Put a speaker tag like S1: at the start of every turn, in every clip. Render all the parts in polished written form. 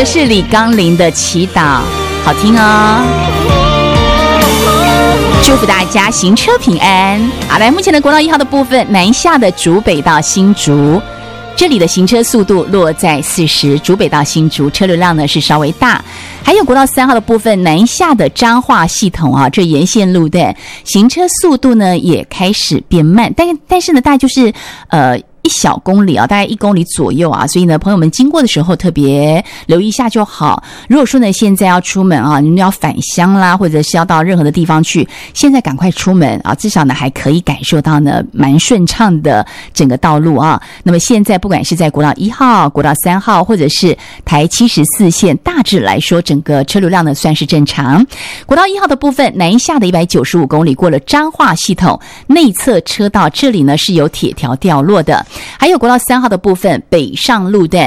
S1: 的是李刚林的祈祷，好听哦。祝福大家行车平安。好，来，目前的国道1号的部分，南下的竹北到新竹，这里的行车速度落在40，竹北到新竹车流量呢是稍微大。还有国道3号的部分，南下的彰化系统啊，这沿线路段行车速度呢也开始变慢，但是呢，大概就是1小公里啊，大概1公里左右啊，所以呢，朋友们经过的时候特别留意一下就好。如果说呢，现在要出门啊，你们要返乡啦，或者是要到任何的地方去，现在赶快出门啊，至少呢还可以感受到呢蛮顺畅的整个道路啊。那么现在不管是在国道1号、国道3号，或者是台74线，大致来说，整个车流量呢算是正常。国道1号的部分，南下的195公里过了彰化系统内侧车道，这里呢是有铁条掉落的。还有国道3号的部分，北上路段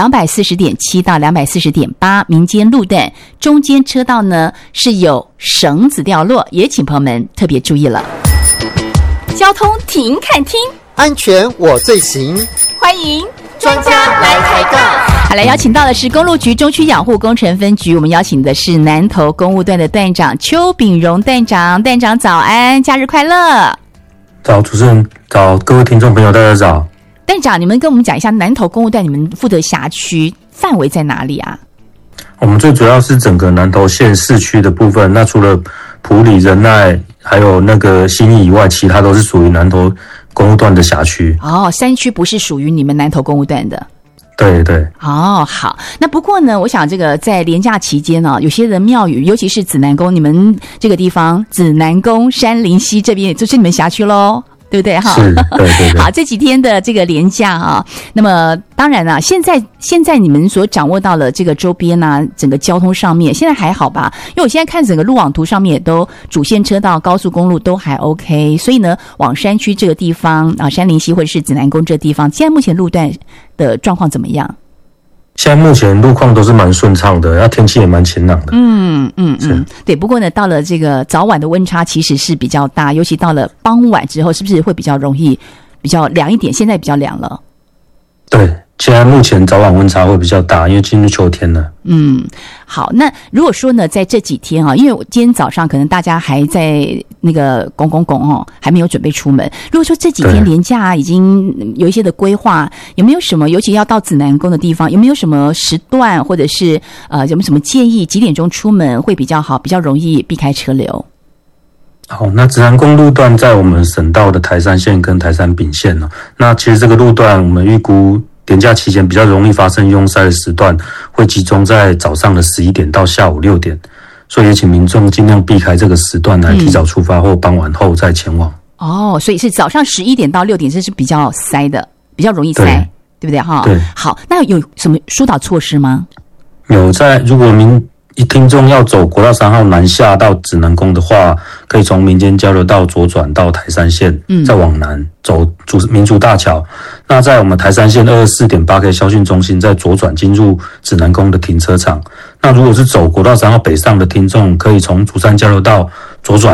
S1: 240.7到240.8，民间路段中间车道呢是有绳子掉落，也请朋友们特别注意了。交通停看听，
S2: 安全我最行，
S1: 欢迎
S2: 专家来开杠。
S1: 好，来邀请到的是公路局中区养护工程分局，我们邀请的是南投公务段的段长邱炳荣段长。段长早安，假日快乐。
S3: 早，主持人早，各位听众朋友大家早。
S1: 段长，你们跟我们讲一下南投公务段你们负责辖区范围在哪里啊？
S3: 我们最主要是整个南投县市区的部分，那除了埔里、仁爱还有那个新义以外，其他都是属于南投公务段的辖区。
S1: 哦，山区不是属于你们南投公务段的。
S3: 对对。
S1: 哦，好。那不过呢，我想这个在连假期间呢，有些人庙宇，尤其是紫南宫，你们这个地方紫南宫、山林溪这边，就是你们辖区咯，对不对哈？
S3: 是，对对对。
S1: 好，这几天的这个连假啊，那么当然啊，现在你们所掌握到了这个周边啊，整个交通上面现在还好吧？因为我现在看整个路网图上面也都主线车道、高速公路都还 OK， 所以呢，往山区这个地方啊，山林溪或者是紫南宫这个地方，现在目前路段的状况怎么样？
S3: 现在目前路况都是蛮顺畅的，那天气也蛮晴朗的。
S1: 对。不过呢，到了这个早晚的温差其实是比较大，尤其到了傍晚之后，是不是会比较容易比较凉一点？现在比较凉了。
S3: 对，现在目前早晚温差会比较大，因为进入秋天了。
S1: 好，那如果说呢，在这几天啊，因为我今天早上可能大家还在那个还没有准备出门。如果说这几天连假已经有一些的规划，有没有什么，尤其要到紫南宫的地方，有没有什么时段或者是有没有什么建议，几点钟出门会比较好，比较容易避开车流？
S3: 好，那紫南宫路段在我们省道的台山线跟台山丙线呢。那其实这个路段我们预估连假期间比较容易发生拥塞的时段，会集中在早上的11点到下午6点，所以也请民众尽量避开这个时段来提早出发或傍晚后再前往。
S1: 哦，所以是早上11点到6点，这是比较塞的，比较容易塞，对不对哈？
S3: 对。
S1: 好，那有什么疏导措施吗？
S3: 有，如果听众要走国道3号南下到紫南宫的话，可以从民间交流道左转到台山线，再往南走民族大桥。那在我们台山线24.8K 校训中心，再左转进入紫南宫的停车场。那如果是走国道3号北上的听众，可以从竹山交流道左转